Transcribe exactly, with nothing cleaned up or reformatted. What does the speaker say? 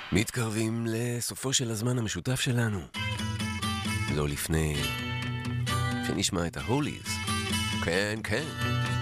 מתקרבים לסופו של הזמן המשותף שלנו. לא לפני שנשמע את ההוליז. כן, כן.